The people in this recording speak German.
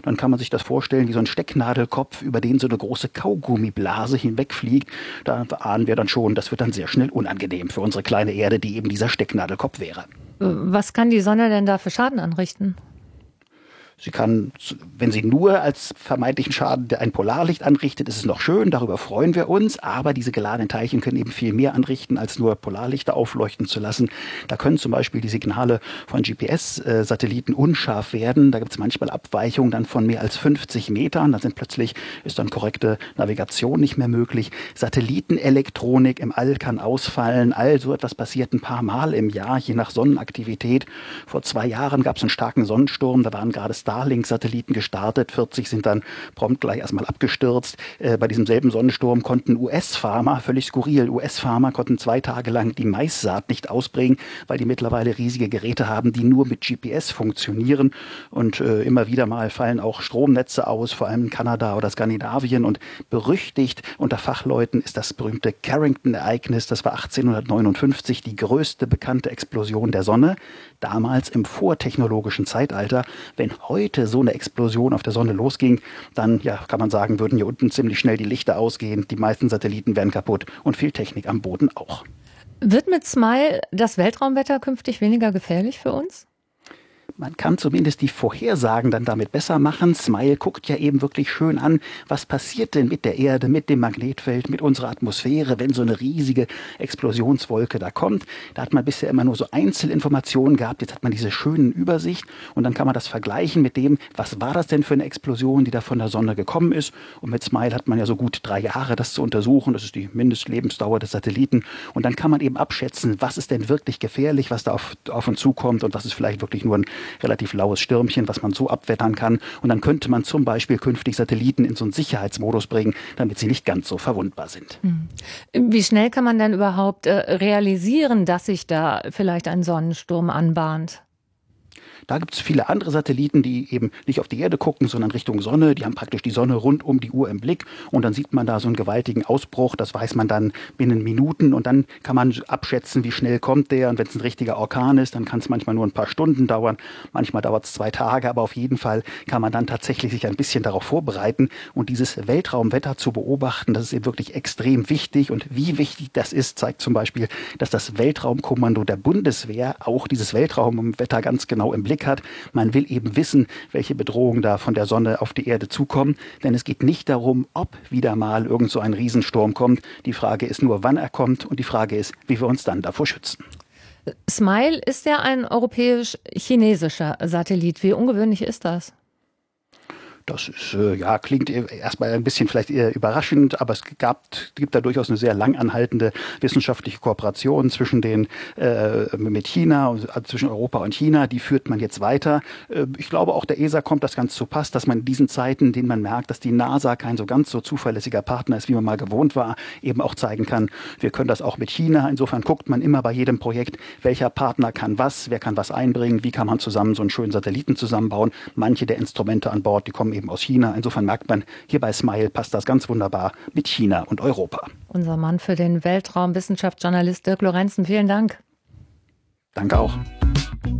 dann kann man sich das vorstellen wie so ein Stecknadelkopf, über den so eine große Kaugummiblase hinwegfliegt. Da ahnen wir dann schon, das wird dann sehr schnell unangenehm für unsere kleine Erde, die eben dieser Stecknadelkopf wäre. Was kann die Sonne denn da für Schaden anrichten? Sie kann, wenn sie nur als vermeintlichen Schaden ein Polarlicht anrichtet, ist es noch schön, darüber freuen wir uns. Aber diese geladenen Teilchen können eben viel mehr anrichten, als nur Polarlichter aufleuchten zu lassen. Da können zum Beispiel die Signale von GPS-Satelliten unscharf werden. Da gibt es manchmal Abweichungen dann von mehr als 50 Metern. Ist dann korrekte Navigation nicht mehr möglich. Satellitenelektronik im All kann ausfallen. All so etwas passiert ein paar Mal im Jahr, je nach Sonnenaktivität. Vor 2 Jahren gab es einen starken Sonnensturm. Da waren gerade Starlink-Satelliten gestartet, 40 sind dann prompt gleich erstmal abgestürzt. Bei diesem selben Sonnensturm konnten US-Farmer, völlig skurril, US-Farmer konnten 2 Tage lang die Maissaat nicht ausbringen, weil die mittlerweile riesige Geräte haben, die nur mit GPS funktionieren. Und immer wieder mal fallen auch Stromnetze aus, vor allem in Kanada oder Skandinavien. Und berüchtigt unter Fachleuten ist das berühmte Carrington-Ereignis. Das war 1859 die größte bekannte Explosion der Sonne, damals im vortechnologischen Zeitalter. Wenn heute so eine Explosion auf der Sonne losging, dann kann man sagen, würden hier unten ziemlich schnell die Lichter ausgehen, die meisten Satelliten wären kaputt und viel Technik am Boden auch. Wird mit SMILE das Weltraumwetter künftig weniger gefährlich für uns? Man kann zumindest die Vorhersagen dann damit besser machen. SMILE guckt ja eben wirklich schön an, was passiert denn mit der Erde, mit dem Magnetfeld, mit unserer Atmosphäre, wenn so eine riesige Explosionswolke da kommt. Da hat man bisher immer nur so Einzelinformationen gehabt. Jetzt hat man diese schönen Übersicht und dann kann man das vergleichen mit dem, was war das denn für eine Explosion, die da von der Sonne gekommen ist. Und mit SMILE hat man ja so gut 3 Jahre, das zu untersuchen. Das ist die Mindestlebensdauer des Satelliten. Und dann kann man eben abschätzen, was ist denn wirklich gefährlich, was da auf uns zukommt und was ist vielleicht wirklich nur ein relativ laues Stürmchen, was man so abwettern kann. Und dann könnte man zum Beispiel künftig Satelliten in so einen Sicherheitsmodus bringen, damit sie nicht ganz so verwundbar sind. Wie schnell kann man denn überhaupt realisieren, dass sich da vielleicht ein Sonnensturm anbahnt? Da gibt es viele andere Satelliten, die eben nicht auf die Erde gucken, sondern Richtung Sonne. Die haben praktisch die Sonne rund um die Uhr im Blick. Und dann sieht man da so einen gewaltigen Ausbruch. Das weiß man dann binnen Minuten. Und dann kann man abschätzen, wie schnell kommt der. Und wenn es ein richtiger Orkan ist, dann kann es manchmal nur ein paar Stunden dauern. Manchmal dauert es 2 Tage. Aber auf jeden Fall kann man dann tatsächlich sich ein bisschen darauf vorbereiten. Und dieses Weltraumwetter zu beobachten, das ist eben wirklich extrem wichtig. Und wie wichtig das ist, zeigt zum Beispiel, dass das Weltraumkommando der Bundeswehr auch dieses Weltraumwetter ganz genau im Blick hat. Man will eben wissen, welche Bedrohungen da von der Sonne auf die Erde zukommen. Denn es geht nicht darum, ob wieder mal irgend so ein Riesensturm kommt. Die Frage ist nur, wann er kommt. Und die Frage ist, wie wir uns dann davor schützen. SMILE ist ja ein europäisch-chinesischer Satellit. Wie ungewöhnlich ist das? Das ist, klingt erstmal ein bisschen vielleicht eher überraschend, aber es gibt da durchaus eine sehr lang anhaltende wissenschaftliche Kooperation mit China, zwischen Europa und China. Die führt man jetzt weiter. Ich glaube, auch der ESA kommt das ganz zu Pass, dass man in diesen Zeiten, in denen man merkt, dass die NASA kein so ganz so zuverlässiger Partner ist, wie man mal gewohnt war, eben auch zeigen kann, wir können das auch mit China. Insofern guckt man immer bei jedem Projekt, welcher Partner kann was, wer kann was einbringen, wie kann man zusammen so einen schönen Satelliten zusammenbauen. Manche der Instrumente an Bord, die kommen eben aus China. Insofern merkt man, hier bei SMILE passt das ganz wunderbar mit China und Europa. Unser Mann für den Weltraum, Wissenschaftsjournalist Dirk Lorenzen, vielen Dank. Danke auch.